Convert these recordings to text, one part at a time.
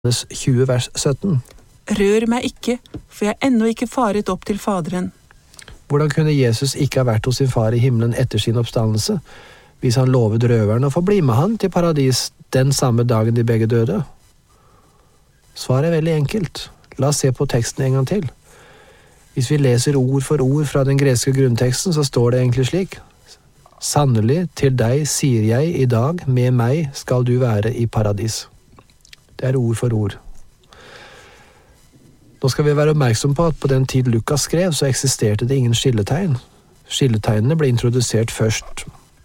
20 vers 17. Rør meg ikke, for jeg ennå ikke faret opp til Faderen. Hvordan kunne Jesus ikke ha vært hos sin far i himmelen etter sin oppstandelse, hvis han lovet røveren å få bli med han til paradis den samme dagen de begge døde? Svaret er veldig enkelt. La oss se på teksten en gang til. Hvis vi leser ord for ord fra den greske grunnteksten, så står det egentlig slik: Sannelig, til deg sier jeg i dag, med meg skal du være i paradis. Det er ord for ord. Nå skal vi være oppmerksom på at på den tid Lukas skrev, så eksisterte det ingen skilletegn. Skilletegnene ble introdusert først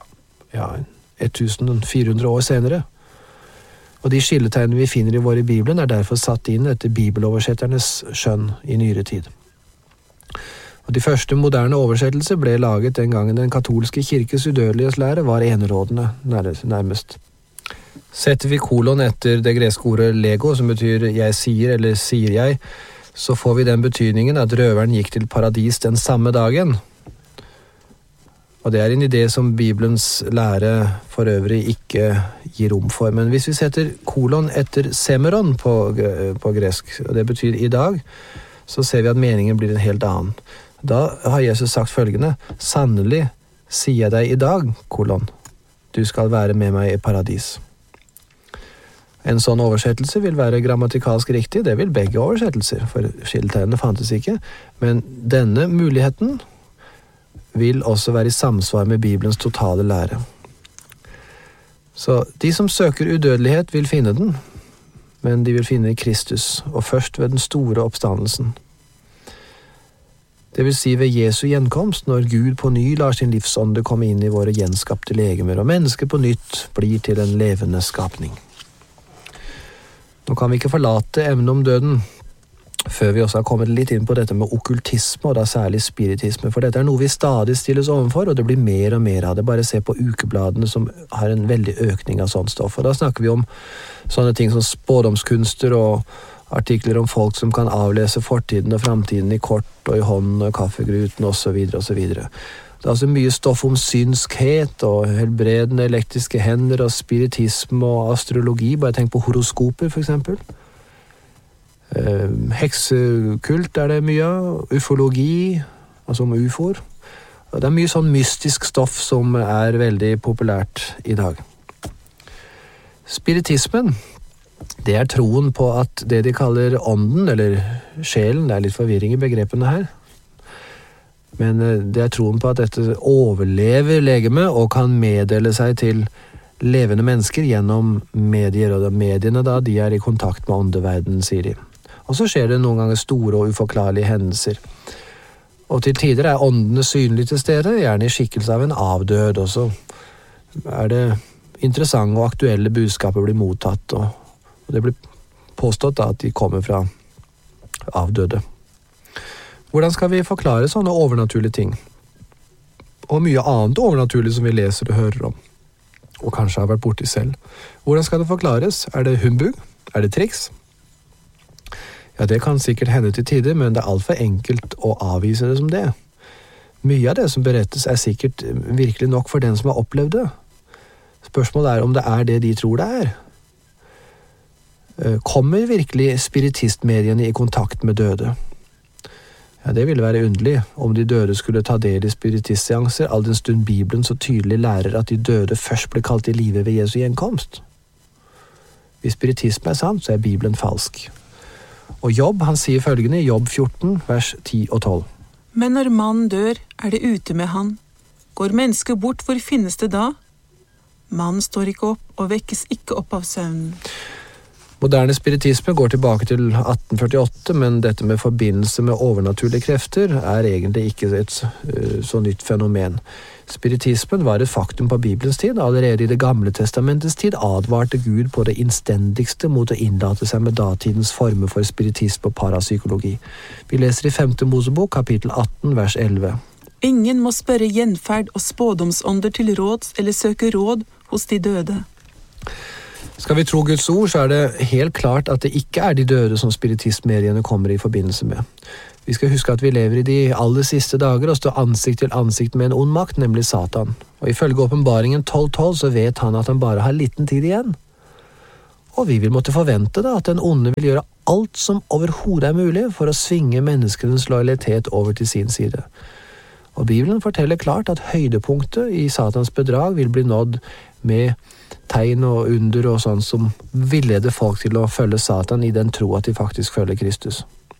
1400 år senere. Og de skilletegnene vi finner i våre i Bibelen er derfor satt inn etter bibeloversetternes skjønn i nyere tid. Og de første moderne oversettelser ble laget den gangen den katolske kirkes udødelighetslære var enerådende nærmest. Setter vi kolon etter det greske ordet lego, som betyr jeg sier eller sier jeg, så får vi den betydningen at røveren gikk til paradis den samme dagen. Og det er en idé som Bibelens lære for øvrig ikke gir rom for. Men hvis vi setter kolon etter semeron på gresk, og det betyr i dag, så ser vi at meningen blir en helt annen. Da har Jesus sagt følgende: Sannelig sier jeg deg i dag, kolon, du skal være med meg i paradis. En sånn oversettelse vil være grammatikalsk riktig, det vil begge oversettelser, for skilletegnene fantes ikke, men denne muligheten vil også være i samsvar med Bibelens totale lære. Så de som søker udødelighet vil finne den, men de vil finne Kristus, og først ved den store oppstandelsen. Det vil si ved Jesu gjenkomst, når Gud på ny lar sin livsånde komme inn i våre gjenskapte legemer, og mennesket på nytt blir til en levende skapning. Nå kan vi ikke forlate emnet om døden, før vi også har kommet litt inn på dette med okkultisme, og da særlig spiritisme, for dette er noe vi stadig stilles overfor, og det blir mer og mer av det. Bare se på ukebladene som har en veldig økning av sånt stoff, og da snakker vi om sånne ting som spådomskunster og artikler om folk som kan avlese fortiden og framtiden i kort og i hånden og i kaffegruten og så videre og så videre. Det er altså mye stoff om synskhet og helbredende elektriske hender og spiritisme og astrologi. Bare tenk på horoskoper for eksempel. Heksekult er det mye av, ufologi, altså om ufoer. Det er mye sånn mystisk stoff som er veldig populært i dag. Spiritismen, det er troen på at det de kaller ånden, eller sjelen, det er litt forvirring i begrepene her, men det er troen på at dette overlever legemet og kan meddele seg til levende mennesker gjennom medier, og mediene da, de er i kontakt med åndeverdenen, sier de. Og så skjer det noen ganger store og uforklarlige hendelser. Og til tider er åndene synlige til stede, gjerne i skikkelse av en avdød, og så er det interessante og aktuelle budskaper blir mottatt, og det blir påstått da at de kommer fra avdøde. Hvordan skal vi forklare sånne overnaturlige ting? Og mye annet overnaturlig som vi leser og hører om, og kanskje har vært borti selv. Hvordan skal det forklares? Er det humbug? Er det triks? Ja, det kan sikkert hende til tider, men det er alt for enkelt å avvise det som det. Mye av det som berettes er sikkert virkelig nok for den som har opplevd det. Spørsmålet er om det er det de tror det er. Kommer virkelig spiritistmediene i kontakt med døde? Ja, det ville være underlig om de døde skulle ta del i spiritistseanser, all den stund Bibelen så tydelig lærer at de døde først ble kalt i live ved Jesu gjenkomst. Hvis spiritisme er sant, så er Bibelen falsk. Og Jobb, han sier følgende i Jobb 14, vers 10 og 12. Men når mannen dør, er det ute med han. Går mennesket bort, hvor finnes det da? Mannen står ikke opp og vekkes ikke opp av søvnen. Moderne spiritisme går tilbake til 1848, men dette med forbindelse med overnaturlige krefter er egentlig ikke et så nytt fenomen. Spiritismen var et faktum på Bibelens tid. Allerede i det gamle testamentets tid advarte Gud på det innstendigste mot å innlate seg med datidens former for spiritisme og parapsykologi. Vi leser i 5. Mosebok, kapittel 18, vers 11. Ingen må spørre gjenferd og spådomsånder til råds eller søke råd hos de døde. Skal vi tro Guds ord, så er det helt klart at det ikke er de døde som spiritistmediene kommer i forbindelse med. Vi skal huske at vi lever i de aller siste dager og står ansikt til ansikt med en ond makt, nemlig Satan. Og ifølge åpenbaringen 12:12 så vet han at han bare har liten tid igjen. Og vi vil måtte forvente da at den onde vil gjøre alt som overhodet mulig for å svinge menneskenes lojalitet over til sin side. Og Bibelen forteller klart at høydepunktet i Satans bedrag vil bli nådd med tegn og under og sånn som villeder folk til å følge Satan i den tro at de faktisk følger Kristus.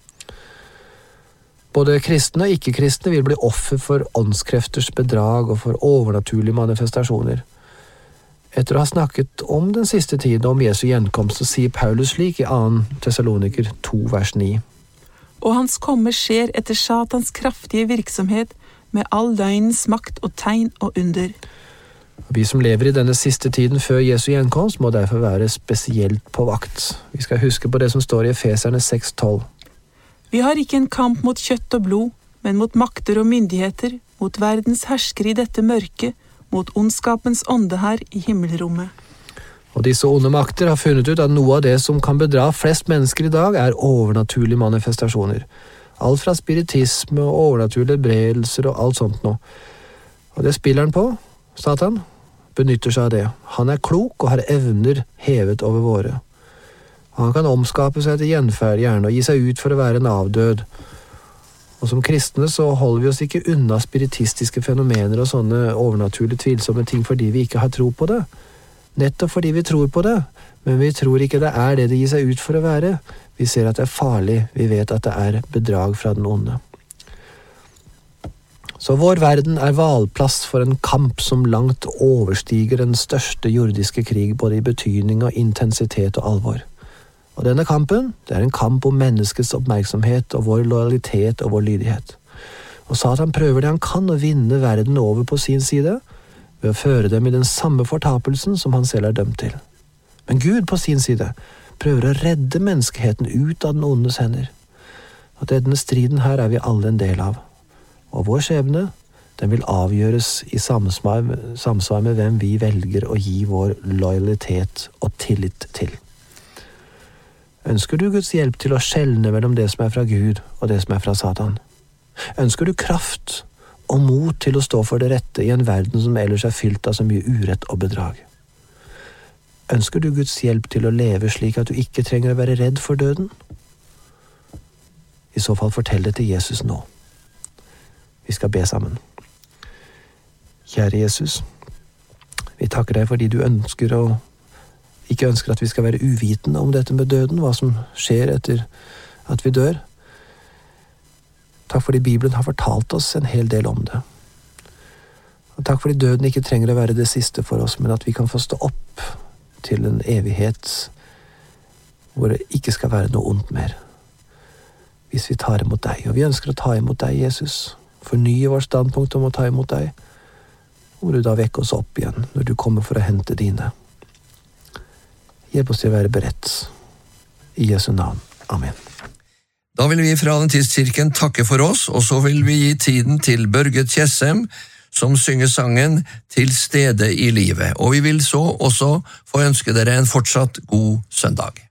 Både kristne og ikke-kristne vil bli offer for åndskrefters bedrag og for overnaturlige manifestasjoner. Etter å ha snakket om den siste tiden om Jesu gjenkomst, så sier Paulus slik i 2. Tessaloniker 2, vers 9. Og hans komme skjer etter Satans kraftige virksomhet med all løgnens makt og tegn og under. Vi som lever i denne siste tiden før Jesu gjenkomst må derfor være spesielt på vakt. Vi skal huske på det som står i Efeserne 6,12. Vi har ikke en kamp mot kjøtt og blod, men mot makter og myndigheter, mot verdens herskere i dette mørket, mot ondskapens ånde her i himmelrommet. Og disse onde makter har funnet ut at noe av det som kan bedra flest mennesker i dag er overnaturlige manifestasjoner. Alt fra spiritisme og overnaturlige helbredelser og alt sånt noe. Og det spiller han på, Satan, benytter seg av det. Han er klok og har evner hevet over våre. Han kan omskape seg til gjenferd gjerne og gi seg ut for å være en avdød. Og som kristne så holder vi oss ikke unna spiritistiske fenomener og sånne overnaturlig tvilsomme ting fordi vi ikke har tro på det. Nettopp fordi vi tror på det, men vi tror ikke det er det gir seg ut for å være. Vi ser at det er farlig, vi vet at det er bedrag fra den onde. Så vår verden er valplass for en kamp som langt overstiger den største jordiske krig, både i betydning og intensitet og alvor. Og denne kampen, det er en kamp om menneskets oppmerksomhet og vår lojalitet og vår lydighet. Og Satan prøver det han kan å vinne verden over på sin side, ved å føre dem i den samme fortapelsen som han selv er dømt til. Men Gud på sin side prøver å redde menneskeheten ut av den ondes hender. Og denne striden her er vi alle en del av. Og vår skjebne, den vil avgjøres i samsvar med hvem vi velger å gi vår lojalitet og tillit til. Ønsker du Guds hjelp til å skjelne mellom det som er fra Gud og det som er fra Satan? Ønsker du kraft og mot til å stå for det rette i en verden som ellers er fylt av så mye urett og bedrag? Ønsker du Guds hjelp til å leve slik at du ikke trenger å være redd for døden? I så fall fortell det til Jesus nå. Vi skal be sammen. Kjære Jesus, vi takker deg fordi du ikke ønsker at vi skal være uvitende om dette med døden, hva som skjer etter at vi dør. Takk fordi Bibelen har fortalt oss en hel del om det. Og takk fordi døden ikke trenger å være det siste for oss, men at vi kan få stå opp til en evighet hvor det ikke skal være noe ondt mer. Hvis vi tar imot deg, og vi ønsker å ta imot deg, Jesus, fornye vårt standpunkt om å ta imot deg, hvor du da vekker oss opp igjen når du kommer for å hente dine. Hjelp oss til å være beredt. I Jesu navn. Amen. Da vil vi fra Adventistkirken takke for oss, og så vil vi gi tiden til Børge Tjessem, som synger sangen «Til stede i livet». Og vi vil så også få ønske dere en fortsatt god søndag.